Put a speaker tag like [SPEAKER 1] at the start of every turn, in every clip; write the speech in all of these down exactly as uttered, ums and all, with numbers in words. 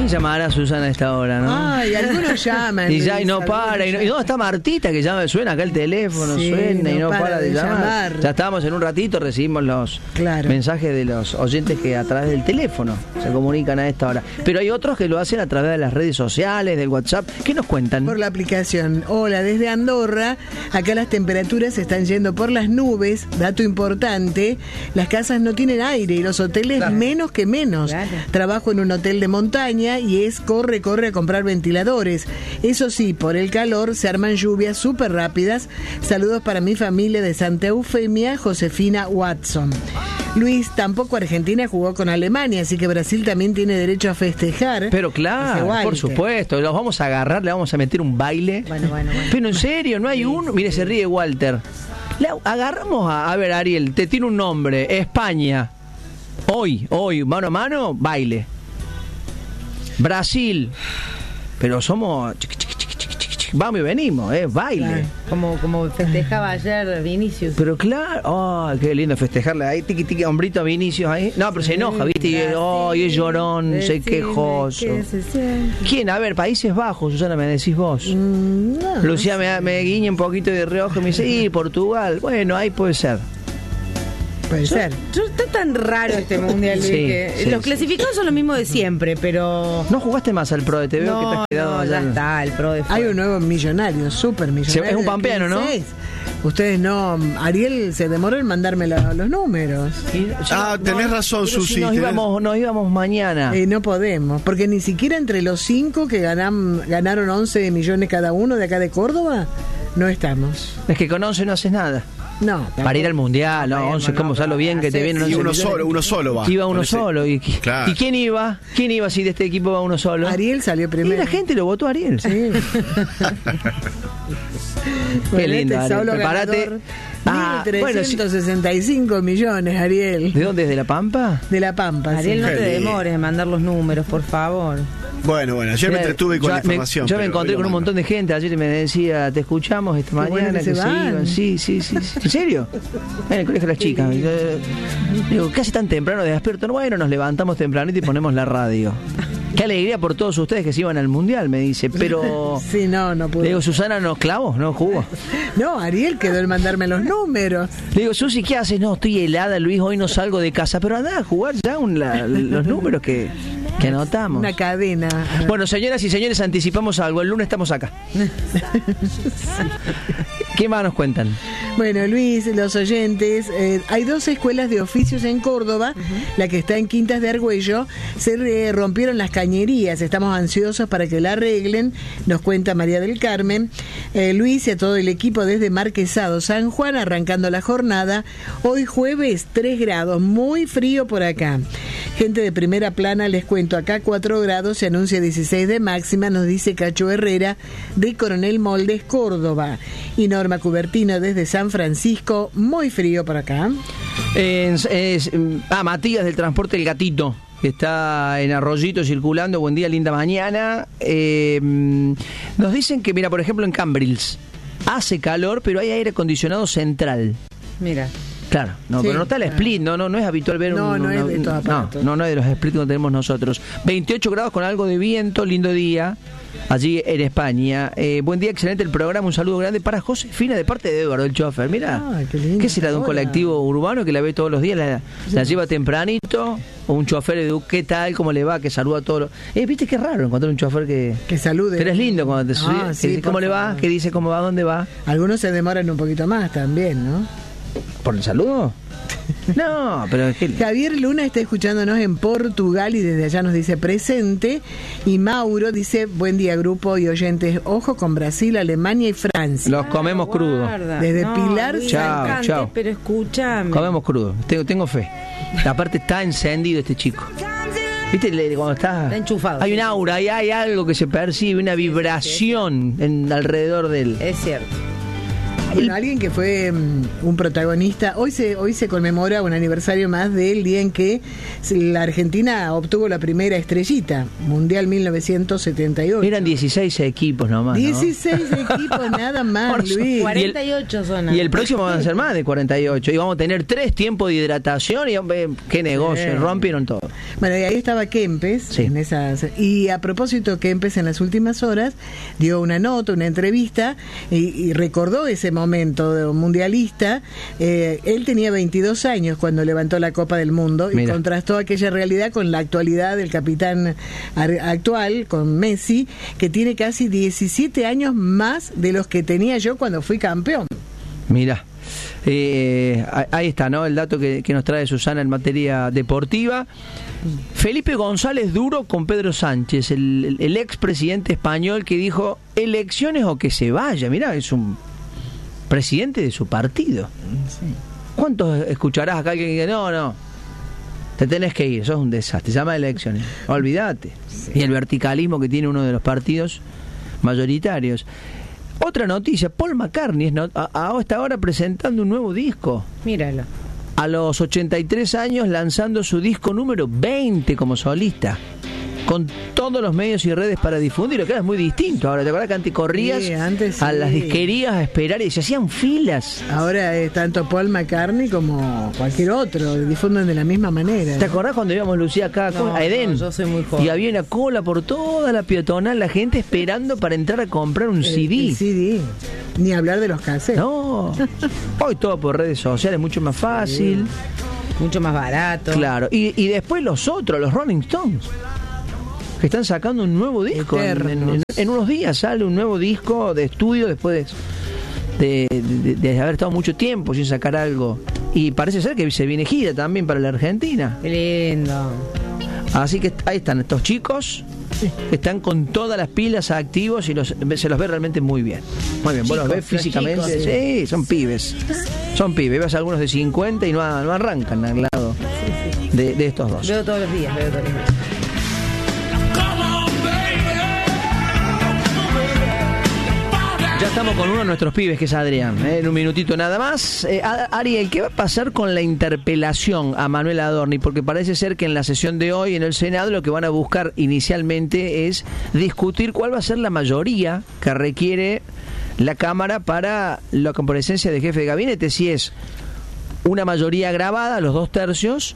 [SPEAKER 1] ¿Quién llamará a Susana a esta hora, no?
[SPEAKER 2] Ay, algunos llaman.
[SPEAKER 1] Y ya y no
[SPEAKER 2] Luis,
[SPEAKER 1] para. Y, no, y no, está Martita que llama, suena acá el teléfono,
[SPEAKER 2] Sí,
[SPEAKER 1] suena y
[SPEAKER 2] no
[SPEAKER 1] no para,
[SPEAKER 2] para
[SPEAKER 1] de
[SPEAKER 2] de
[SPEAKER 1] llamar.
[SPEAKER 2] llamar.
[SPEAKER 1] Ya estábamos en un ratito, recibimos los
[SPEAKER 2] Claro.
[SPEAKER 1] mensajes de los oyentes que a través del teléfono se comunican a esta hora. Pero hay otros que lo hacen a través de las redes sociales, del WhatsApp. ¿Qué nos cuentan?
[SPEAKER 2] Por la aplicación. Hola, desde Andorra. Acá las temperaturas se están yendo por las nubes. Dato importante, las casas no tienen aire y los hoteles
[SPEAKER 1] Claro.
[SPEAKER 2] menos que menos.
[SPEAKER 3] Claro.
[SPEAKER 2] Trabajo en un hotel de montaña y es corre, corre a comprar ventiladores. Eso sí, por el calor se arman lluvias súper rápidas. Saludos para mi familia de Santa Eufemia, Josefina Watson. Luis, tampoco Argentina jugó con Alemania, así que Brasil también tiene derecho a festejar.
[SPEAKER 1] Pero
[SPEAKER 2] Dice
[SPEAKER 1] claro,
[SPEAKER 2] Walter.
[SPEAKER 1] por supuesto, los vamos a agarrar, le vamos a meter un baile.
[SPEAKER 3] Bueno, bueno, bueno.
[SPEAKER 1] Pero en serio, no hay uno. Mire, se ríe Walter. Le agarramos a, a ver, Ariel, te tiene un nombre, España. Hoy, hoy, mano a mano, baile. Brasil. Pero somos chiqui, chiqui, chiqui, chiqui, chiqui, chiqui. Vamos y venimos, eh, baile.
[SPEAKER 2] Claro.
[SPEAKER 3] Como, como festejaba ayer Vinicius.
[SPEAKER 1] Pero claro, oh, qué lindo festejarle ahí, tiqui tiqui, hombrito a Vinicius ahí. No, pero se enoja, ¿viste? Y, oh, y es llorón, se quejoso.
[SPEAKER 3] Que se siente.
[SPEAKER 1] ¿Quién? A ver, Países Bajos, Susana, me decís vos.
[SPEAKER 2] Mm, no,
[SPEAKER 1] Lucía me, me guiña un poquito de reojo y me dice, y Portugal. Bueno, ahí puede ser.
[SPEAKER 2] puede ser.
[SPEAKER 3] Yo, está tan raro este mundial, Luis,
[SPEAKER 1] Sí,
[SPEAKER 3] que
[SPEAKER 1] sí,
[SPEAKER 3] los
[SPEAKER 1] sí.
[SPEAKER 3] clasificados son lo mismo de siempre, pero
[SPEAKER 1] No jugaste más al Pro de T V, que te
[SPEAKER 3] no,
[SPEAKER 1] has quedado
[SPEAKER 3] no,
[SPEAKER 1] allá
[SPEAKER 3] ya
[SPEAKER 1] en-
[SPEAKER 3] está, el pro de
[SPEAKER 2] Hay
[SPEAKER 3] fue.
[SPEAKER 2] un nuevo millonario, súper millonario.
[SPEAKER 1] Es un
[SPEAKER 2] de
[SPEAKER 1] pampeano, ¿no?
[SPEAKER 2] quince. Ustedes no. Ariel se demoró en mandarme la- los números.
[SPEAKER 1] Y-
[SPEAKER 4] Ah, tenés razón,
[SPEAKER 1] pero
[SPEAKER 4] Susi,
[SPEAKER 1] Si nos,
[SPEAKER 4] tenés-
[SPEAKER 1] íbamos, nos íbamos mañana.
[SPEAKER 2] Eh, no podemos, porque ni siquiera entre los cinco que ganan, ganaron once millones cada uno de acá de Córdoba, no estamos.
[SPEAKER 1] Es que con once no haces nada.
[SPEAKER 2] No.
[SPEAKER 1] Para ir al mundial, no,
[SPEAKER 2] Bueno,
[SPEAKER 1] once, ¿cómo
[SPEAKER 2] no,
[SPEAKER 1] sabes lo bien que te
[SPEAKER 2] hace-
[SPEAKER 1] vienen
[SPEAKER 4] Y
[SPEAKER 1] once
[SPEAKER 4] uno
[SPEAKER 1] millones?
[SPEAKER 4] solo, uno solo va.
[SPEAKER 1] Iba uno
[SPEAKER 4] Con ese-
[SPEAKER 1] solo. ¿Y,
[SPEAKER 4] Claro.
[SPEAKER 1] ¿Y quién iba? ¿Quién iba si de este equipo va uno solo?
[SPEAKER 2] Ariel salió
[SPEAKER 1] Y
[SPEAKER 2] primero.
[SPEAKER 1] la gente lo votó a Ariel.
[SPEAKER 2] Sí.
[SPEAKER 1] Qué
[SPEAKER 2] Bueno,
[SPEAKER 1] lindo,
[SPEAKER 2] este
[SPEAKER 1] Ariel.
[SPEAKER 2] solo
[SPEAKER 1] Prepárate.
[SPEAKER 2] ganador,
[SPEAKER 1] Ah,
[SPEAKER 2] mil
[SPEAKER 1] bueno, sí.
[SPEAKER 2] trescientos sesenta y cinco millones, Ariel.
[SPEAKER 1] ¿De dónde? ¿De La Pampa?
[SPEAKER 2] De La Pampa.
[SPEAKER 3] Ariel,
[SPEAKER 2] sí.
[SPEAKER 3] no te
[SPEAKER 4] Qué lindo.
[SPEAKER 3] demores en mandar los números, por favor.
[SPEAKER 4] Bueno, bueno, ayer me
[SPEAKER 1] Mira,
[SPEAKER 4] entretuve con
[SPEAKER 1] yo
[SPEAKER 4] la
[SPEAKER 1] me-
[SPEAKER 4] información.
[SPEAKER 1] Yo me
[SPEAKER 4] pero
[SPEAKER 1] encontré
[SPEAKER 4] hoy
[SPEAKER 1] con
[SPEAKER 4] lo
[SPEAKER 1] un
[SPEAKER 4] mando.
[SPEAKER 1] montón de gente ayer y me decía, te escuchamos esta
[SPEAKER 2] Qué bueno
[SPEAKER 1] mañana
[SPEAKER 2] que
[SPEAKER 1] que
[SPEAKER 2] se
[SPEAKER 1] se
[SPEAKER 2] van.
[SPEAKER 1] iban. Sí, sí, sí, sí. ¿En serio? En el colegio de las chicas. Yo, digo, casi tan temprano de despierto. Bueno, nos levantamos tempranito y ponemos la radio. Qué alegría por todos ustedes que se iban al mundial, me dice. Pero.
[SPEAKER 2] Sí, no, no pudo.
[SPEAKER 1] Le digo, Susana, ¿nos clavos? No jugó.
[SPEAKER 2] No, Ariel quedó en mandarme los números.
[SPEAKER 1] Le digo, Susi, ¿qué haces? No, estoy helada, Luis, hoy no salgo de casa. Pero anda a jugar ya un- la- los números que, que anotamos.
[SPEAKER 2] Una cadena.
[SPEAKER 1] Bueno, señoras y señores, anticipamos algo. El lunes estamos acá. ¿Qué más nos cuentan?
[SPEAKER 2] Bueno, Luis, los oyentes, eh, hay dos escuelas de oficios en Córdoba, la que está en Quintas de Argüello, se eh, rompieron las cañerías, estamos ansiosos para que la arreglen, nos cuenta María del Carmen. Eh, Luis y a todo el equipo desde Marquesado, San Juan, arrancando la jornada, hoy jueves tres grados, muy frío por acá. Gente de primera plana, les cuento, acá cuatro grados, se anuncia dieciséis de máxima, nos dice Cacho Herrera, de Coronel Moldes, Córdoba. Y Norma Cubertino desde San Francisco, muy frío por acá.
[SPEAKER 1] Es, es, ah, Matías del Transporte El Gatito, que está en Arroyito circulando. Buen día, linda mañana. Eh, nos dicen que, mira, por ejemplo, en Cambrils hace calor, pero hay aire acondicionado central.
[SPEAKER 3] Mira.
[SPEAKER 1] Claro, no,
[SPEAKER 2] Sí,
[SPEAKER 1] pero no está la
[SPEAKER 2] claro.
[SPEAKER 1] split, no, no, no es habitual ver
[SPEAKER 2] No,
[SPEAKER 1] un,
[SPEAKER 2] no
[SPEAKER 1] una-
[SPEAKER 2] es de estos
[SPEAKER 1] no,
[SPEAKER 2] aparatos.
[SPEAKER 1] no, no es de los split que tenemos nosotros. veintiocho grados con algo de viento, lindo día, allí en España. Eh, buen día, excelente el programa, un saludo grande para Josefina de parte de Eduardo, el chofer. Mira,
[SPEAKER 2] Ah, qué lindo.
[SPEAKER 1] ¿qué será de un
[SPEAKER 2] Hola.
[SPEAKER 1] colectivo urbano que la ve todos los días, la, la lleva tempranito? O un chofer de ¿qué tal? ¿Cómo le va? Que saluda a todos los... Eh, viste qué raro encontrar un chofer que...
[SPEAKER 2] Que salude.
[SPEAKER 1] Pero es lindo cuando te
[SPEAKER 2] Ah,
[SPEAKER 1] subes, que
[SPEAKER 2] sí,
[SPEAKER 1] dice, ¿cómo
[SPEAKER 2] por
[SPEAKER 1] le va?
[SPEAKER 2] favor.
[SPEAKER 1] ¿Qué dice? ¿Cómo va? ¿Dónde va?
[SPEAKER 2] Algunos se demoran un poquito más también, ¿no?
[SPEAKER 1] ¿Por el saludo? No, pero es que...
[SPEAKER 2] Javier Luna está escuchándonos en Portugal y desde allá nos dice presente. Y Mauro dice, buen día grupo y oyentes, ojo con Brasil, Alemania y Francia.
[SPEAKER 1] Los comemos crudos.
[SPEAKER 3] Guarda.
[SPEAKER 2] Desde
[SPEAKER 3] No,
[SPEAKER 2] Pilar,
[SPEAKER 3] Luis,
[SPEAKER 1] chao,
[SPEAKER 3] me encanta,
[SPEAKER 1] chao.
[SPEAKER 3] Pero escúchame.
[SPEAKER 1] Comemos crudo, tengo, tengo fe. Aparte está encendido este chico. ¿Viste? Le- Cuando está,
[SPEAKER 3] Está enchufado.
[SPEAKER 1] hay un aura, hay, hay algo que se percibe, una vibración en, alrededor de él.
[SPEAKER 3] Es cierto.
[SPEAKER 2] Bueno, alguien que fue um, un protagonista, hoy se hoy se conmemora un aniversario más del día en que la Argentina obtuvo la primera estrellita, Mundial mil novecientos setenta y ocho.
[SPEAKER 1] Eran dieciséis equipos nomás, ¿no?
[SPEAKER 2] dieciséis equipos nada más,
[SPEAKER 1] Por
[SPEAKER 2] Luis.
[SPEAKER 3] cuarenta y ocho son.
[SPEAKER 1] Y el próximo van a ser más de cuarenta y ocho. Y vamos a tener tres tiempos de hidratación. Y hombre, qué negocio,
[SPEAKER 2] Sí.
[SPEAKER 1] rompieron todo.
[SPEAKER 2] Bueno, y ahí estaba Kempes,
[SPEAKER 1] Sí.
[SPEAKER 2] en esas, y a propósito, Kempes en las últimas horas dio una nota, una entrevista, y, y recordó ese momento de un mundialista. Eh, él tenía veintidós años cuando levantó la Copa del Mundo, y
[SPEAKER 1] Mira.
[SPEAKER 2] contrastó aquella realidad con la actualidad del capitán ar- actual, con Messi, que tiene casi diecisiete años más de los que tenía yo cuando fui campeón.
[SPEAKER 1] Mira, eh, ahí está, ¿no? El dato que, que nos trae Susana en materia deportiva. Felipe González duro con Pedro Sánchez, el, el expresidente español, que dijo elecciones o que se vaya. Mira, es un presidente de su partido. ¿Cuántos escucharás acá alguien que diga, no, no, te tenés que ir, sos un desastre, se llama elecciones, olvídate? Y el verticalismo que tiene uno de los partidos mayoritarios. Otra noticia, Paul McCartney es a, a esta hora presentando un nuevo disco.
[SPEAKER 3] Míralo.
[SPEAKER 1] A los ochenta y tres años lanzando su disco número veinte como solista, con todos los medios y redes para difundirlo, que ahora es muy distinto. Ahora, ¿te acuerdas que antes corrías
[SPEAKER 2] Sí, antes
[SPEAKER 1] a
[SPEAKER 2] sí.
[SPEAKER 1] las disquerías a esperar y se hacían filas?
[SPEAKER 2] Ahora es tanto Paul McCartney como cualquier otro, difunden de la misma manera.
[SPEAKER 1] ¿Te acordás cuando íbamos, Lucía, acá
[SPEAKER 3] No,
[SPEAKER 1] a Edén?
[SPEAKER 3] no, yo soy muy joven.
[SPEAKER 1] Y había una cola por toda la peatonal, la gente esperando para entrar a comprar un
[SPEAKER 2] El-
[SPEAKER 1] C D.
[SPEAKER 2] el C D. Ni hablar de los cassettes.
[SPEAKER 1] No, hoy todo por redes sociales, mucho más fácil.
[SPEAKER 3] Mucho más barato.
[SPEAKER 1] Claro, y, y después los otros, los Rolling Stones, que están sacando un nuevo disco. En,
[SPEAKER 2] Eternos.
[SPEAKER 1] en- en unos días sale un nuevo disco de estudio después de, de- de haber estado mucho tiempo sin sacar algo. Y parece ser que se viene gira también para la Argentina.
[SPEAKER 3] Qué lindo.
[SPEAKER 1] Así que ahí están estos chicos, están con todas las pilas activos y los, se los ve realmente muy bien. Muy bien, vos los
[SPEAKER 3] Chicos,
[SPEAKER 1] ves
[SPEAKER 3] los
[SPEAKER 1] físicamente.
[SPEAKER 3] chicos,
[SPEAKER 1] Sí, son pibes. Son pibes. Ves algunos de cincuenta y no, no arrancan al lado de, de estos dos.
[SPEAKER 3] Veo todos los días, veo todos los días.
[SPEAKER 1] Ya estamos con uno de nuestros pibes, que es Adrián, ¿eh? En un minutito nada más. Eh, Ariel, ¿qué va a pasar con la interpelación a Manuel Adorni? Porque parece ser que en la sesión de hoy en el Senado lo que van a buscar inicialmente es discutir cuál va a ser la mayoría que requiere la Cámara para la comparecencia del jefe de gabinete. Si es una mayoría agravada, los dos tercios,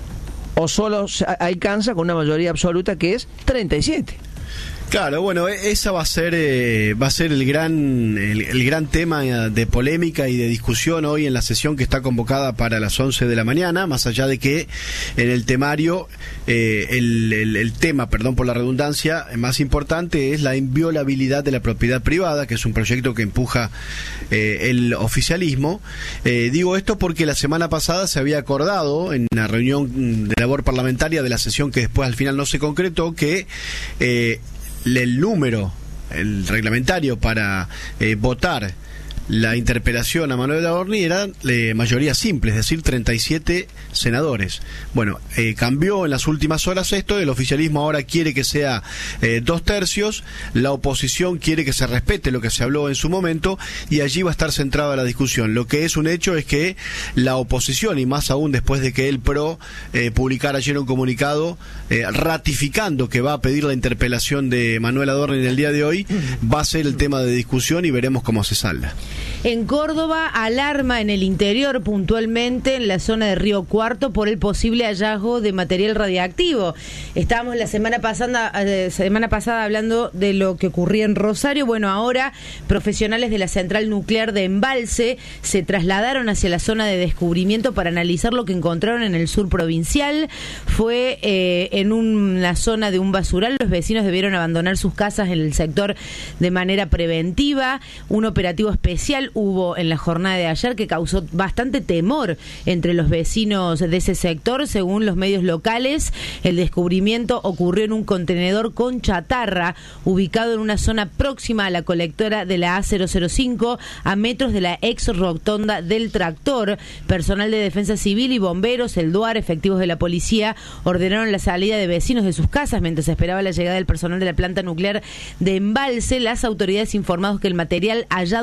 [SPEAKER 1] o solo se alcanza con una mayoría absoluta que es treinta y siete.
[SPEAKER 4] Claro, bueno, esa va a ser eh, va a ser el gran el, el gran tema de polémica y de discusión hoy en la sesión que está convocada para las once de la mañana, más allá de que en el temario eh, el, el, el tema, perdón por la redundancia, más importante es la inviolabilidad de la propiedad privada, que es un proyecto que empuja eh, el oficialismo. Eh, digo esto porque la semana pasada se había acordado en una reunión de labor parlamentaria de la sesión que después al final no se concretó que eh, el número, el reglamentario para eh, votar la interpelación a Manuel Adorni era de mayoría simple, es decir, treinta y siete senadores. Bueno, eh, cambió en las últimas horas esto, el oficialismo ahora quiere que sea eh, dos tercios, la oposición quiere que se respete lo que se habló en su momento y allí va a estar centrada la discusión. Lo que es un hecho es que la oposición, y más aún después de que el P R O eh, publicara ayer un comunicado eh, ratificando que va a pedir la interpelación de Manuel Adorni en el día de hoy, va a ser el tema de discusión y veremos cómo se salda.
[SPEAKER 3] En Córdoba, alarma en el interior, puntualmente en la zona de Río Cuarto, por el posible hallazgo de material radiactivo. Estábamos la semana pasada, eh, semana pasada hablando de lo que ocurría en Rosario. Bueno, ahora profesionales de la central nuclear de Embalse se trasladaron hacia la zona de descubrimiento para analizar lo que encontraron en el sur provincial. Fue eh, en una zona de un basural. Los vecinos debieron abandonar sus casas en el sector de manera preventiva. Un operativo especial hubo en la jornada de ayer que causó bastante temor entre los vecinos de ese sector. Según los medios locales, el descubrimiento ocurrió en un contenedor con chatarra ubicado en una zona próxima a la colectora de la A cero cero cinco, a metros de la ex rotonda del tractor. Personal de Defensa Civil y bomberos, el DUAR, efectivos de la policía, ordenaron la salida de vecinos de sus casas mientras se esperaba la llegada del personal de la planta nuclear de Embalse. Las autoridades informaron que el material hallado estaría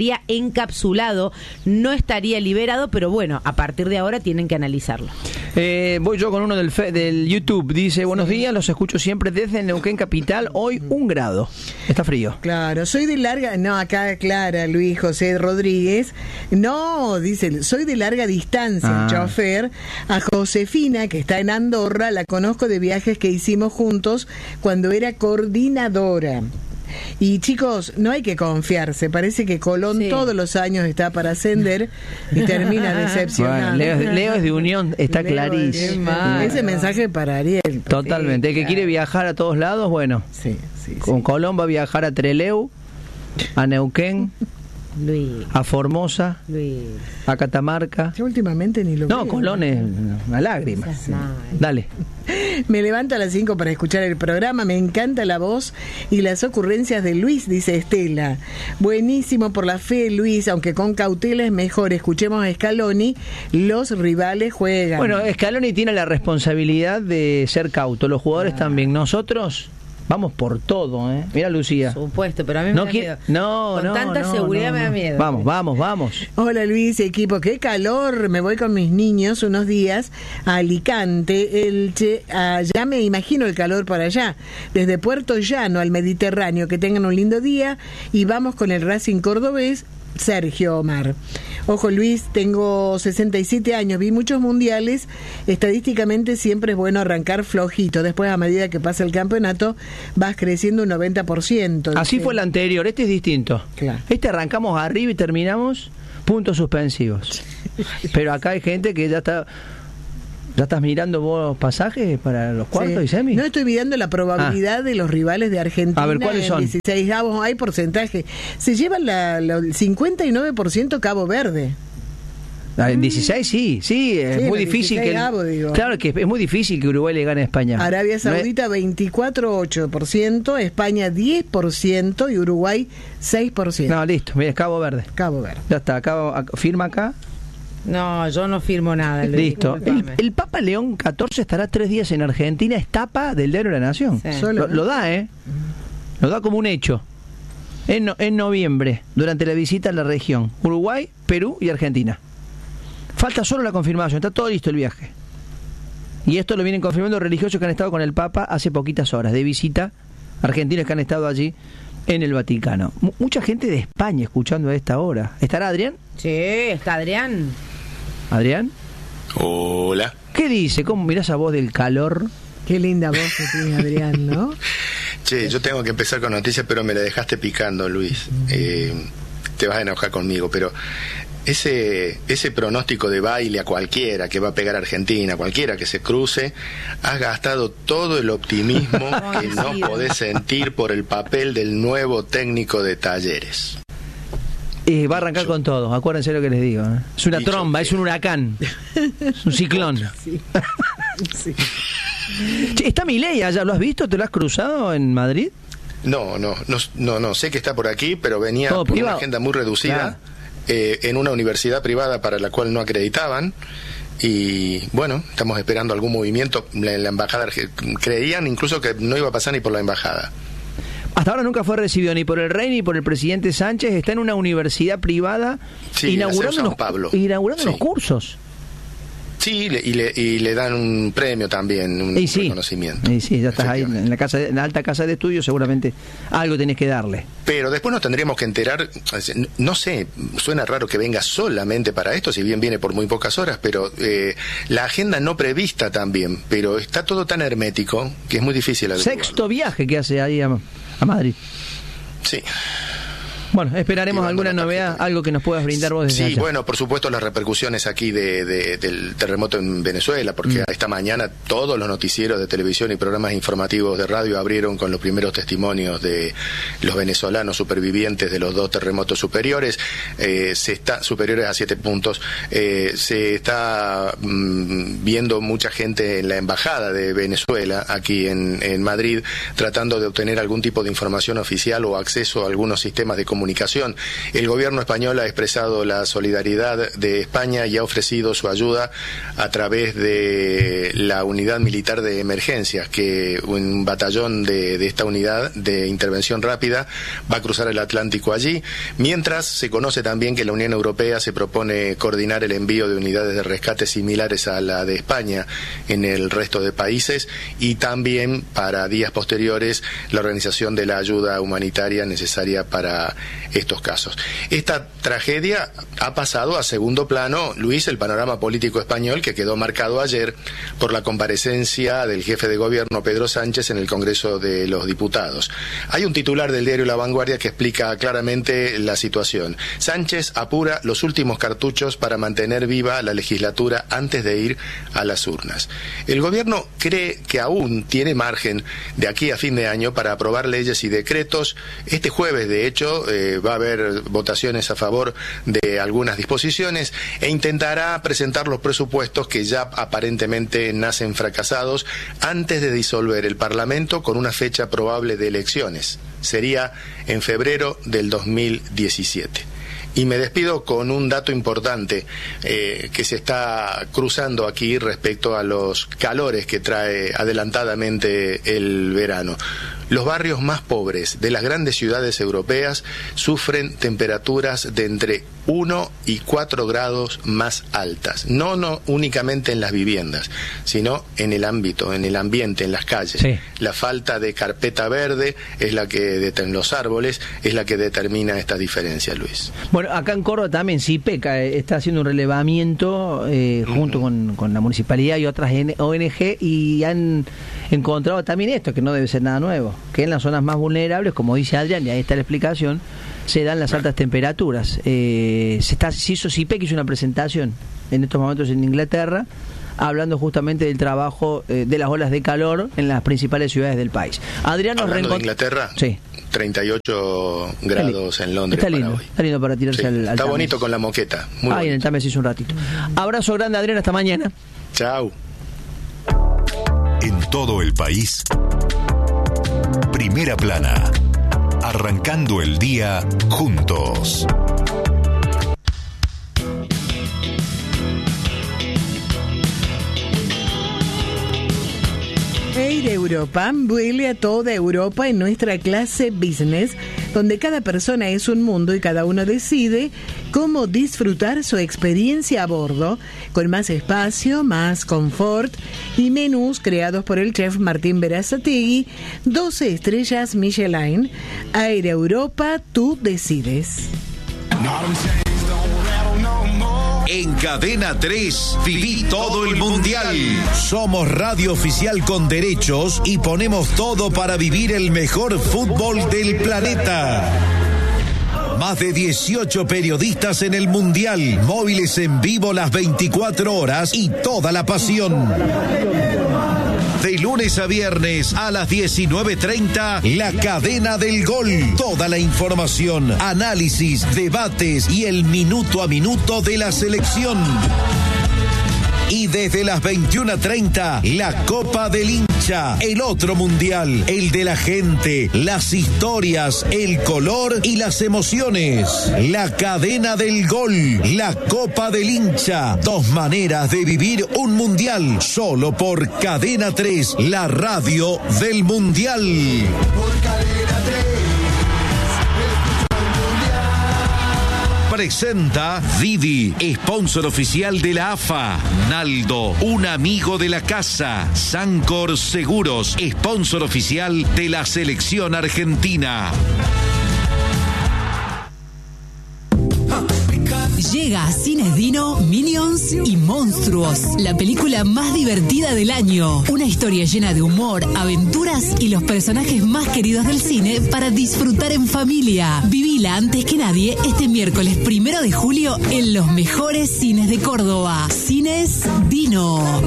[SPEAKER 3] estaría encapsulado, no estaría liberado, pero bueno, a partir de ahora tienen que analizarlo.
[SPEAKER 1] Eh, voy yo con uno del, fe, del YouTube. Dice, buenos días, los escucho siempre desde Neuquén Capital. Hoy un grado. Está frío.
[SPEAKER 2] Claro, soy de larga... No, acá Clara, Luis José Rodríguez. No, dice, soy de larga distancia, ah. chofer. A Josefina, que está en Andorra, la conozco de viajes que hicimos juntos cuando era coordinadora. Y chicos, no hay que confiarse. Parece que Colón sí. todos los años está para ascender y termina decepcionando.
[SPEAKER 1] Bueno, Leo, Leo es de Unión, está Leo clarísimo.
[SPEAKER 2] Es Ese mensaje para Ariel.
[SPEAKER 1] Totalmente. Sí, el que claro. quiere viajar a todos lados, bueno.
[SPEAKER 2] Sí, sí,
[SPEAKER 1] con
[SPEAKER 2] sí.
[SPEAKER 1] Colón va a viajar a Trelew, a Neuquén,
[SPEAKER 3] Luis.
[SPEAKER 1] a Formosa,
[SPEAKER 3] Luis.
[SPEAKER 1] a Catamarca.
[SPEAKER 2] Yo últimamente ni lo
[SPEAKER 1] No,
[SPEAKER 2] veo.
[SPEAKER 1] Colón es una lágrima. Sí. Dale.
[SPEAKER 2] Me levanto a las cinco para escuchar el programa, me encanta la voz y las ocurrencias de Luis, dice Estela. Buenísimo por la fe, Luis, aunque con cautela es mejor. Escuchemos a Scaloni, los rivales juegan.
[SPEAKER 1] Bueno, Scaloni tiene la responsabilidad de ser cauto, los jugadores ah. también. Nosotros vamos por todo, ¿eh? Mira, Lucía.
[SPEAKER 3] Por supuesto, pero a mí me
[SPEAKER 1] no
[SPEAKER 3] da
[SPEAKER 1] qui-
[SPEAKER 3] miedo.
[SPEAKER 1] No,
[SPEAKER 3] Con
[SPEAKER 1] no,
[SPEAKER 3] tanta
[SPEAKER 1] no,
[SPEAKER 3] seguridad
[SPEAKER 1] no,
[SPEAKER 3] me da
[SPEAKER 1] no.
[SPEAKER 3] miedo.
[SPEAKER 1] Vamos, vamos, vamos.
[SPEAKER 2] Hola Luis, equipo, qué calor. Me voy con mis niños unos días a Alicante, Elche. Ya me imagino el calor para allá. Desde Puerto Llano al Mediterráneo. Que tengan un lindo día y vamos con el Racing cordobés. Sergio Omar. Ojo Luis, tengo sesenta y siete años, vi muchos mundiales, estadísticamente siempre es bueno arrancar flojito, después a medida que pasa el campeonato vas creciendo un noventa por ciento.
[SPEAKER 1] Así fue el anterior, este es distinto.
[SPEAKER 2] Claro.
[SPEAKER 1] Este arrancamos arriba y terminamos puntos suspensivos. Pero acá hay gente que ya está... ¿Ya estás mirando vos pasajes para los cuartos sí. y semis?
[SPEAKER 2] No, estoy mirando la probabilidad ah. de los rivales de Argentina.
[SPEAKER 1] A ver, ¿cuáles son?
[SPEAKER 2] dieciséis avos, hay porcentaje. Se llevan la, la, el cincuenta y nueve por ciento Cabo Verde.
[SPEAKER 1] Ah, en dieciséis sí, sí, es sí, muy difícil que el,
[SPEAKER 2] avos, digo.
[SPEAKER 1] Claro que es muy difícil que Uruguay le gane a España.
[SPEAKER 2] Arabia Saudita veinticuatro coma ocho por ciento, España diez por ciento y Uruguay seis por ciento.
[SPEAKER 1] No, listo, mira, Cabo Verde.
[SPEAKER 2] Cabo Verde.
[SPEAKER 1] Ya está, acá, firma acá.
[SPEAKER 3] No, yo no firmo nada. Luis,
[SPEAKER 1] listo. El, el Papa León catorce estará tres días en Argentina, es tapa del Diario de la Nación. Sí. Lo, lo da, ¿eh? Lo da como un hecho. En, no, en noviembre, durante la visita a la región, Uruguay, Perú y Argentina. Falta solo la confirmación, está todo listo el viaje. Y esto lo vienen confirmando religiosos que han estado con el Papa hace poquitas horas de visita, argentinos que han estado allí en el Vaticano. M- mucha gente de España escuchando a esta hora. ¿Estará Adrián?
[SPEAKER 3] Sí, está Adrián.
[SPEAKER 1] ¿Adrián?
[SPEAKER 5] Hola.
[SPEAKER 1] ¿Qué dice? ¿Cómo mirás a voz del calor?
[SPEAKER 2] Qué linda voz que tiene Adrián, ¿no?
[SPEAKER 5] Che, yo tengo que empezar con noticias, pero me la dejaste picando, Luis. Eh, te vas a enojar conmigo, pero ese ese pronóstico de baile a cualquiera que va a pegar a Argentina, cualquiera que se cruce, has gastado todo el optimismo que no podés sentir por el papel del nuevo técnico de Talleres.
[SPEAKER 1] Eh, va a arrancar con todo, acuérdense lo que les digo. ¿eh? Es una
[SPEAKER 5] Dicho
[SPEAKER 1] tromba,
[SPEAKER 5] que...
[SPEAKER 1] es un huracán, es un ciclón.
[SPEAKER 2] Sí. Sí.
[SPEAKER 1] Che, ¿está Milei allá? ¿Lo has visto? ¿Te lo has cruzado en Madrid?
[SPEAKER 5] No, no, no, no, no sé que está por aquí, pero venía
[SPEAKER 1] ¿Todo
[SPEAKER 5] por
[SPEAKER 1] privado?
[SPEAKER 5] una agenda muy reducida, claro. eh, en una universidad privada para la cual no acreditaban. Y bueno, estamos esperando algún movimiento. La, la embajada creían incluso que no iba a pasar ni por la embajada.
[SPEAKER 1] Hasta ahora nunca fue recibido ni por el rey ni por el presidente Sánchez. Está en una universidad privada
[SPEAKER 5] sí,
[SPEAKER 1] inaugurando,
[SPEAKER 5] unos,
[SPEAKER 1] Pablo. inaugurando sí. los cursos.
[SPEAKER 5] Sí, y le, y le dan un premio también, un
[SPEAKER 1] y sí,
[SPEAKER 5] reconocimiento.
[SPEAKER 1] Y sí, ya estás ahí en la casa, en la alta casa de estudios, seguramente algo tenés que darle.
[SPEAKER 5] Pero después nos tendríamos que enterar, no sé, suena raro que venga solamente para esto, si bien viene por muy pocas horas, pero eh, la agenda no prevista también, pero está todo tan hermético que es muy difícil averiguarlo.
[SPEAKER 1] Sexto viaje que hace ahí a, a Madrid.
[SPEAKER 5] Sí.
[SPEAKER 1] Bueno, esperaremos alguna novedad, algo que nos puedas brindar vos desde
[SPEAKER 5] Sí,
[SPEAKER 1] allá.
[SPEAKER 5] bueno, por supuesto las repercusiones aquí de, de, del terremoto en Venezuela, porque mm. esta mañana todos los noticieros de televisión y programas informativos de radio abrieron con los primeros testimonios de los venezolanos supervivientes de los dos terremotos superiores, eh, se está superiores a siete puntos. Eh, se está mm, viendo mucha gente en la embajada de Venezuela aquí en, en Madrid tratando de obtener algún tipo de información oficial o acceso a algunos sistemas de comunicación comunicación. El gobierno español ha expresado la solidaridad de España y ha ofrecido su ayuda a través de la unidad militar de emergencias, que un batallón de, de esta unidad de intervención rápida va a cruzar el Atlántico allí, mientras se conoce también que la Unión Europea se propone coordinar el envío de unidades de rescate similares a la de España en el resto de países, y también para días posteriores la organización de la ayuda humanitaria necesaria para estos casos. Esta tragedia ha pasado a segundo plano, Luis, el panorama político español, que quedó marcado ayer por la comparecencia del jefe de gobierno Pedro Sánchez en el Congreso de los Diputados. Hay un titular del diario La Vanguardia que explica claramente la situación. Sánchez apura los últimos cartuchos para mantener viva la legislatura antes de ir a las urnas. El gobierno cree que aún tiene margen de aquí a fin de año para aprobar leyes y decretos. Este jueves, de hecho, eh, va a haber votaciones a favor de algunas disposiciones e intentará presentar los presupuestos que ya aparentemente nacen fracasados antes de disolver el Parlamento con una fecha probable de elecciones. Sería en febrero del dos mil diecisiete. Y me despido con un dato importante eh, que se está cruzando aquí respecto a los calores que trae adelantadamente el verano. Los barrios más pobres de las grandes ciudades europeas sufren temperaturas de entre uno y cuatro grados más altas. No, no únicamente en las viviendas, sino en el ámbito, en el ambiente, en las calles. Sí. La falta de carpeta verde es la que, en los árboles, es la que determina esta diferencia, Luis.
[SPEAKER 1] Bueno, acá en Córdoba también CIPECA está haciendo un relevamiento eh, junto uh-huh. con, con la municipalidad y otras O N G, y han encontrado también esto, que no debe ser nada nuevo, que en las zonas más vulnerables, como dice Adrián, y ahí está la explicación, se dan las altas temperaturas. Eh, se, está, se hizo CIPEC, hizo una presentación en estos momentos en Inglaterra, hablando justamente del trabajo eh, de las olas de calor en las principales ciudades del país. Adrián nos
[SPEAKER 5] reencontró. ¿De Inglaterra?
[SPEAKER 1] Sí.
[SPEAKER 5] treinta y ocho grados en Londres.
[SPEAKER 1] Está lindo,
[SPEAKER 5] para hoy.
[SPEAKER 1] Está lindo para tirarse sí, al, al
[SPEAKER 5] Está
[SPEAKER 1] Tames.
[SPEAKER 5] bonito con la moqueta. Muy
[SPEAKER 1] ah, y en el Tames hizo un ratito. Abrazo grande, Adrián, hasta mañana.
[SPEAKER 5] Chao.
[SPEAKER 6] En todo el país, Primera Plana, arrancando el día juntos.
[SPEAKER 2] Air Europa vuele a toda Europa en nuestra clase business, donde cada persona es un mundo y cada uno decide cómo disfrutar su experiencia a bordo, con más espacio, más confort y menús creados por el chef Martín Berazategui, doce estrellas Michelin. Air Europa, tú decides.
[SPEAKER 7] En Cadena tres, viví todo el Mundial. Somos radio oficial con derechos y ponemos todo para vivir el mejor fútbol del planeta. Más de dieciocho periodistas en el Mundial, móviles en vivo las veinticuatro horas y toda la pasión. De lunes a viernes a las diecinueve treinta, La Cadena del Gol. Toda la información, análisis, debates y el minuto a minuto de la selección. Y desde las veintiuna treinta, la Copa del Hincha, el otro mundial, el de la gente, las historias, el color y las emociones. La Cadena del Gol, la Copa del Hincha, dos maneras de vivir un mundial, solo por Cadena tres, la radio del mundial. Por Cadena tres. Presenta Didi, sponsor oficial de la A F A. Naldo, un amigo de la casa. Sancor Seguros, sponsor oficial de la selección argentina.
[SPEAKER 8] Llega a Cines Dino, Minions y Monstruos, la película más divertida del año. Una historia llena de humor, aventuras y los personajes más queridos del cine para disfrutar en familia. Vivila antes que nadie este miércoles primero de julio en los mejores cines de Córdoba. Cines Dino.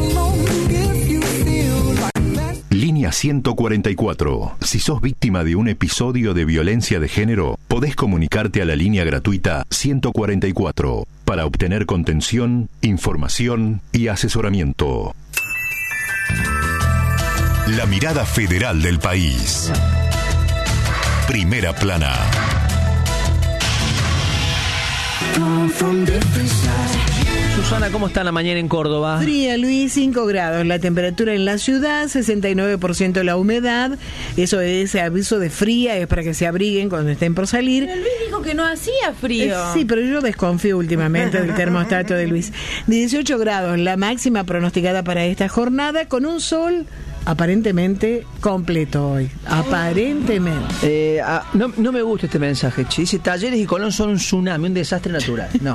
[SPEAKER 6] Línea ciento cuarenta y cuatro. Si sos víctima de un episodio de violencia de género, podés comunicarte a la línea gratuita ciento cuarenta y cuatro para obtener contención, información y asesoramiento. La mirada federal del país. Primera Plana.
[SPEAKER 1] Susana, ¿cómo está la mañana en Córdoba?
[SPEAKER 2] Fría, Luis, cinco grados. La temperatura en la ciudad, sesenta y nueve por ciento la humedad. Eso es aviso de fría, es para que se abriguen cuando estén por salir.
[SPEAKER 3] Pero Luis dijo que no hacía frío.
[SPEAKER 2] Eh, sí, pero yo desconfío últimamente del termostato de Luis. dieciocho grados, la máxima pronosticada para esta jornada, con un sol aparentemente completo hoy. Aparentemente.
[SPEAKER 1] Eh, ah, no, no me gusta este mensaje, che. Dice, Talleres y Colón son un tsunami, un desastre natural. No.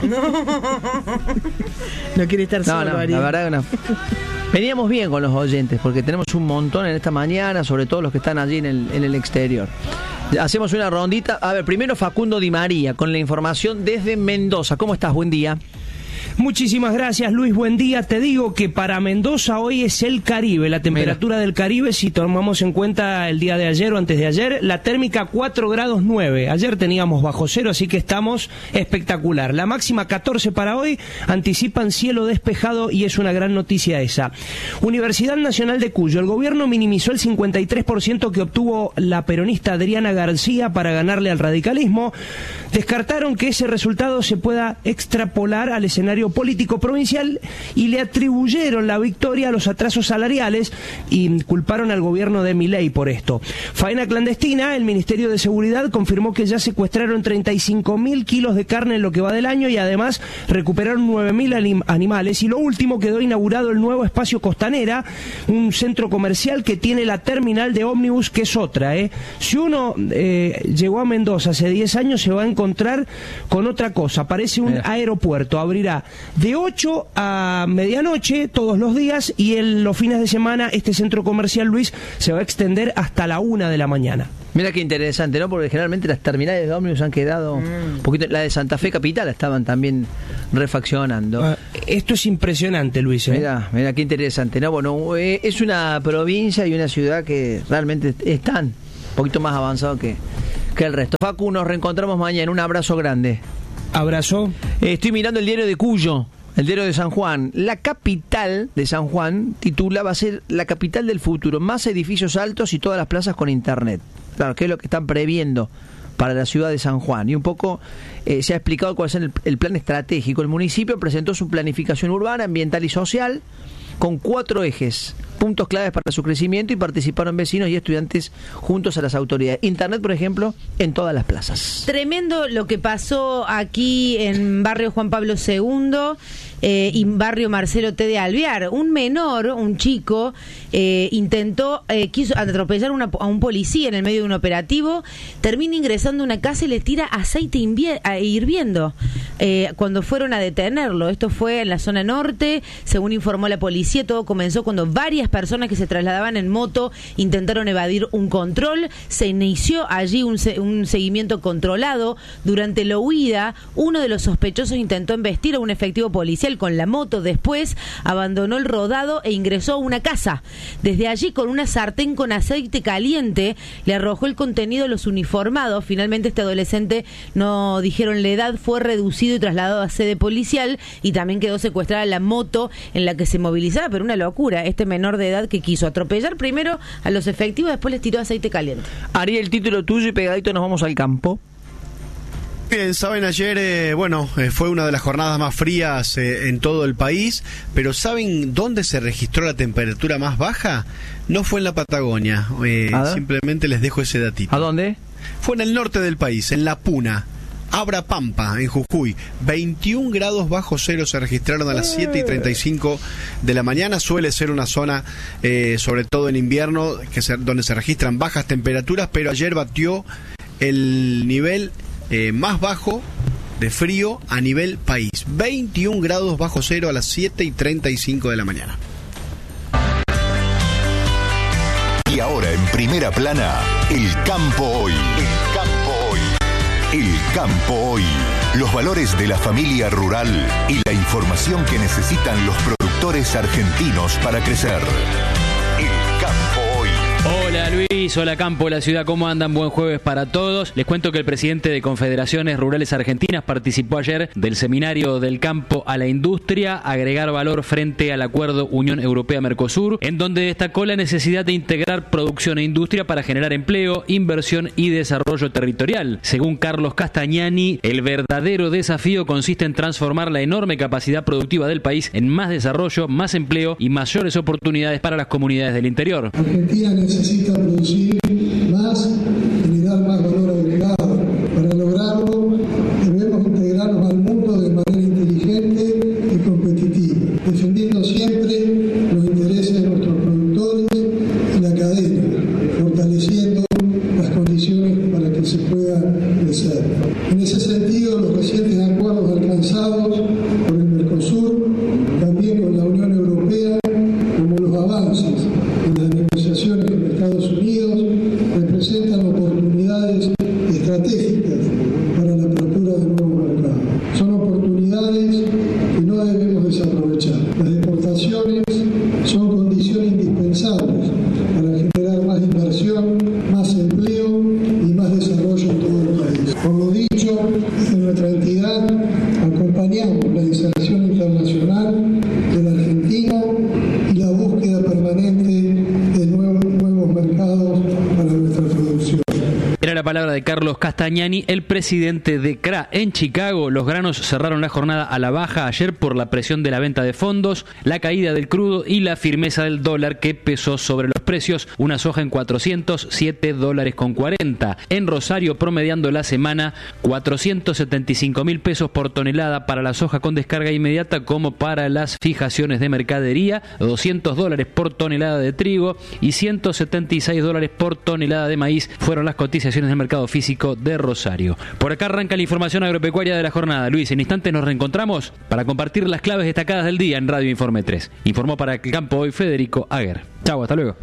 [SPEAKER 2] No quiere estar
[SPEAKER 1] No,
[SPEAKER 2] solo,
[SPEAKER 1] no,
[SPEAKER 2] Ariel.
[SPEAKER 1] la verdad que no. Veníamos bien con los oyentes, porque tenemos un montón en esta mañana, sobre todo los que están allí en el, en el exterior. Hacemos una rondita. A ver, primero Facundo Di María, con la información desde Mendoza. ¿Cómo estás? Buen día.
[SPEAKER 9] Muchísimas gracias, Luis, buen día. Te digo que para Mendoza hoy es el Caribe, la temperatura Mira. del Caribe, si tomamos en cuenta el día de ayer o antes de ayer, la térmica cuatro grados nueve. Ayer teníamos bajo cero, así que estamos espectacular. La máxima catorce para hoy, anticipan cielo despejado y es una gran noticia esa. Universidad Nacional de Cuyo, el gobierno minimizó el cincuenta y tres por ciento que obtuvo la peronista Adriana García para ganarle al radicalismo. Descartaron que ese resultado se pueda extrapolar al escenario político provincial y le atribuyeron la victoria a los atrasos salariales y culparon al gobierno de Milei por esto. Faena clandestina, el Ministerio de Seguridad confirmó que ya secuestraron treinta y cinco mil kilos de carne en lo que va del año y además recuperaron nueve mil anim- animales. Y lo último, quedó inaugurado el nuevo espacio Costanera, un centro comercial que tiene la terminal de ómnibus, que es otra, ¿eh? Si uno eh, llegó a Mendoza hace diez años, se va a encontrar con otra cosa. Parece un Mira. aeropuerto. Abrirá de ocho a medianoche todos los días y en los fines de semana este centro comercial, Luis, se va a extender hasta la una de la mañana.
[SPEAKER 1] Mira qué interesante, ¿no? Porque generalmente las terminales de ómnibus han quedado mm. un poquito. La de Santa Fe Capital estaban también refaccionando.
[SPEAKER 9] Uh, esto es impresionante, Luis. ¿eh?
[SPEAKER 1] Mira, mira qué interesante, ¿no? Bueno, eh, es una provincia y una ciudad que realmente están un poquito más avanzado que, que el resto. Facu, nos reencontramos mañana. Un abrazo grande.
[SPEAKER 9] Abrazo.
[SPEAKER 1] Eh, estoy mirando el diario de Cuyo, el diario de San Juan. La capital de San Juan titula, va a ser la capital del futuro, más edificios altos y todas las plazas con internet. Claro, que es lo que están previendo para la ciudad de San Juan. Y un poco eh, se ha explicado cuál es el, el plan estratégico. El municipio presentó su planificación urbana, ambiental y social con cuatro ejes, puntos claves para su crecimiento, y participaron vecinos y estudiantes juntos a las autoridades. Internet, por ejemplo, en todas las plazas.
[SPEAKER 3] Tremendo lo que pasó aquí en barrio Juan Pablo segundo eh, y barrio Marcelo T. de Alvear. Un menor, un chico, eh, intentó, eh, quiso atropellar una, a un policía en el medio de un operativo, termina ingresando a una casa y le tira aceite invie- a, hirviendo eh, cuando fueron a detenerlo. Esto fue en la zona norte, según informó la policía. Todo comenzó cuando varias personas que se trasladaban en moto intentaron evadir un control. Se inició allí un, se- un seguimiento controlado. Durante la huida, uno de los sospechosos intentó embestir a un efectivo policial con la moto. Después abandonó el rodado e ingresó a una casa. Desde allí, con una sartén con aceite caliente, le arrojó el contenido a los uniformados. Finalmente, este adolescente, no dijeron la edad, fue reducido y trasladado a sede policial, y también quedó secuestrada la moto en la que se movilizaba. Pero una locura, este menor de edad que quiso atropellar primero a los efectivos, después les tiró aceite caliente.
[SPEAKER 1] Haría el título tuyo y pegadito nos vamos al campo.
[SPEAKER 4] Bien, saben, ayer, eh, bueno, eh, fue una de las jornadas más frías eh, en todo el país, pero ¿saben dónde se registró la temperatura más baja? No fue en la Patagonia, eh, simplemente les dejo ese datito.
[SPEAKER 1] ¿A dónde?
[SPEAKER 4] Fue en el norte del país, en La Puna. Abra Pampa, en Jujuy, veintiún grados bajo cero se registraron a las siete y treinta y cinco de la mañana. Suele ser una zona, eh, sobre todo en invierno, que se, donde se registran bajas temperaturas, pero ayer batió el nivel eh, más bajo de frío a nivel país. veintiún grados bajo cero a las siete y treinta y cinco de la mañana.
[SPEAKER 7] Y ahora en primera plana, el campo hoy. El campo hoy. El campo hoy. Los valores de la familia rural y la información que necesitan los productores argentinos para crecer. El campo hoy.
[SPEAKER 9] Hola
[SPEAKER 10] Luis, hola Campo, la ciudad, ¿cómo andan? Buen jueves para todos. Les cuento que el presidente de Confederaciones Rurales Argentinas participó ayer del seminario del campo a la industria, agregar valor frente al acuerdo Unión Europea-Mercosur, en donde destacó la necesidad de integrar producción e industria para generar empleo, inversión y desarrollo territorial. Según Carlos Castagnani, el verdadero desafío consiste en transformar la enorme capacidad productiva del país en más desarrollo, más empleo y mayores oportunidades para las comunidades del interior.
[SPEAKER 11] Argentina necesita producir más y dar más valor agregado. Para lograrlo debemos integrarnos al mundo de manera inteligente y competitiva, defendiendo siempre los intereses de nuestros productores y la cadena, fortaleciendo las condiciones para que se pueda crecer. En ese sentido, los recientes acuerdos alcanzados por el Mercosur, también con la Unión Europea, como los avances en las negociaciones con Estados Unidos, representan oportunidades estratégicas para la apertura de nuevos mercados. Son oportunidades que no debemos desaprovechar. Las exportaciones son condiciones indispensables para generar más inversión, más empleo y más desarrollo en todo el país. Por lo dicho, en nuestra entidad acompañamos la inserción internacional de la Argentina y la búsqueda permanente de nuevos, nuevos mercados para nuestra producción.
[SPEAKER 10] Era la palabra de Carlos Castagnani, el presidente de C R A en Chicago. Los granos cerraron la jornada a la baja ayer por la presión de la venta de fondos, la caída del crudo y la firmeza del dólar que pesó sobre los precios. Una soja en cuatrocientos siete dólares con cuarenta. En Rosario, promediando la semana, cuatrocientos setenta y cinco mil pesos por tonelada para la soja con descarga inmediata como para las fijaciones de mercadería, doscientos dólares por tonelada de trigo y ciento setenta y seis dólares por tonelada de maíz fueron las cotizaciones del mercado físico de Rosario. Por acá arranca la información agropecuaria de la jornada. Luis, en instantes nos reencontramos para compartir las claves destacadas del día en Radio Informe tres. Informó para el campo hoy Federico Aguer. Chau, hasta luego.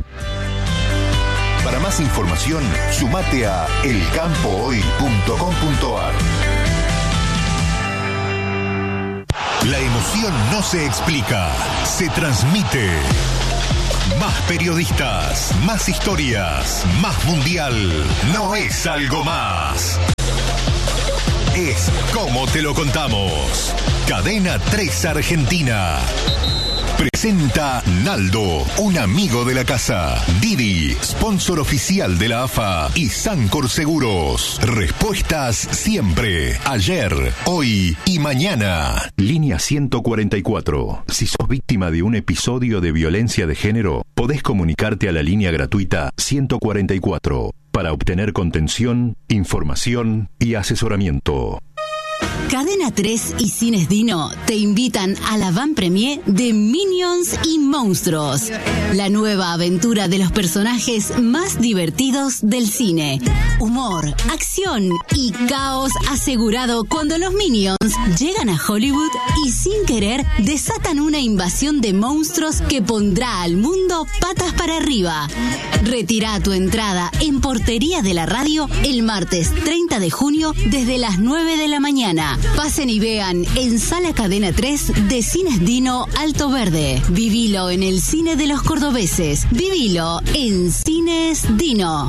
[SPEAKER 6] Para más información, sumate a el campo hoy punto com punto a r. La emoción no se explica, se transmite. Más periodistas, más historias, más mundial. No es algo más. Es como te lo contamos. Cadena tres Argentina. Presenta Naldo, un amigo de la casa. Didi, sponsor oficial de la A F A. Y Sancor Seguros. Respuestas siempre. Ayer, hoy y mañana. Línea ciento cuarenta y cuatro. Si sos víctima de un episodio de violencia de género, podés comunicarte a la línea gratuita ciento cuarenta y cuatro para obtener contención, información y asesoramiento.
[SPEAKER 8] Cadena tres y Cines Dino te invitan a la van premier de Minions y Monstruos, la nueva aventura de los personajes más divertidos del cine. Humor, acción y caos asegurado cuando los Minions llegan a Hollywood y sin querer desatan una invasión de monstruos que pondrá al mundo patas para arriba. Retira tu entrada en Portería de la Radio el martes treinta de junio desde las nueve de la mañana. Pasen y vean en Sala Cadena tres de Cines Dino Alto Verde. Vivilo en el cine de los cordobeses. Vivilo en Cines Dino.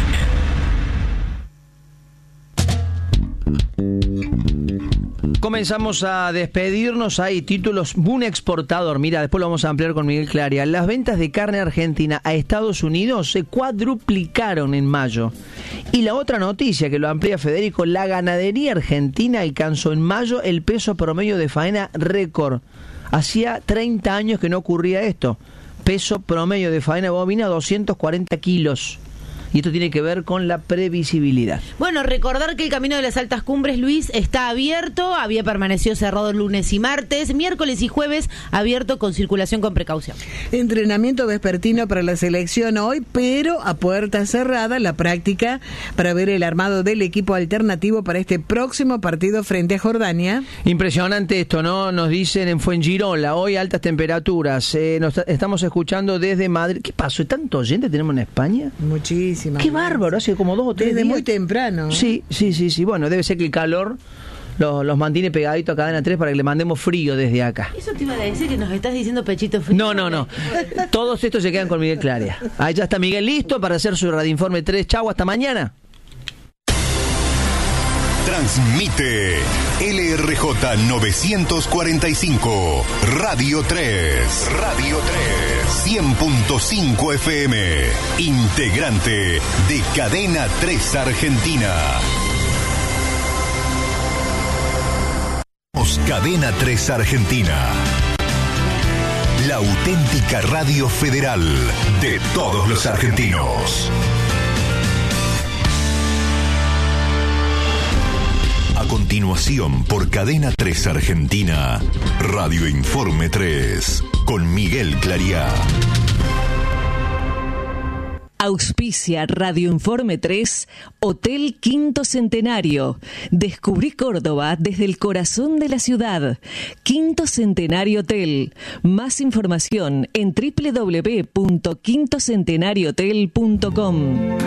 [SPEAKER 1] Comenzamos a despedirnos. Hay títulos. Un exportador, mira, después lo vamos a ampliar con Miguel Claria. Las ventas de carne argentina a Estados Unidos se cuadruplicaron en mayo. Y la otra noticia que lo amplía Federico, la ganadería argentina alcanzó en mayo el peso promedio de faena récord. Hacía treinta años que no ocurría esto. Peso promedio de faena bovina doscientos cuarenta kilos. Y esto tiene que ver con la previsibilidad.
[SPEAKER 3] Bueno, recordar que el Camino de las Altas Cumbres, Luis, está abierto. Había permanecido cerrado lunes y martes. Miércoles y jueves abierto con circulación con precaución.
[SPEAKER 2] Entrenamiento vespertino para la selección hoy, pero a puerta cerrada la práctica para ver el armado del equipo alternativo para este próximo partido frente a Jordania.
[SPEAKER 1] Impresionante esto, ¿no? Nos dicen en Fuengirola, hoy altas temperaturas. Eh, nos estamos escuchando desde Madrid. ¿Qué pasó? ¿Tanto oyente tenemos en España?
[SPEAKER 2] Muchísimo.
[SPEAKER 1] Qué bárbaro, hace como dos o tres
[SPEAKER 2] Desde
[SPEAKER 1] días.
[SPEAKER 2] muy temprano.
[SPEAKER 1] Sí, sí, sí, sí. Bueno, debe ser que el calor los, los mantiene pegaditos a Cadena tres para que le mandemos frío desde acá.
[SPEAKER 3] Eso te iba a decir, que nos estás diciendo pechito frío.
[SPEAKER 1] No, no, no. Todos estos se quedan con Miguel Claria. Ahí ya está Miguel listo para hacer su Radioinforme tres. Chau, hasta mañana.
[SPEAKER 6] Transmite L R J novecientos cuarenta y cinco, Radio tres. Radio tres. cien punto cinco F M. Integrante de Cadena tres Argentina. Cadena tres Argentina. La auténtica radio federal de todos los argentinos. A continuación, por Cadena tres Argentina, Radioinforme tres, con Miguel Clariá.
[SPEAKER 8] Auspicia Radioinforme tres, Hotel Quinto Centenario. Descubrí Córdoba desde el corazón de la ciudad. Quinto Centenario Hotel. Más información en doble u doble u doble u punto quinto centenario hotel punto com.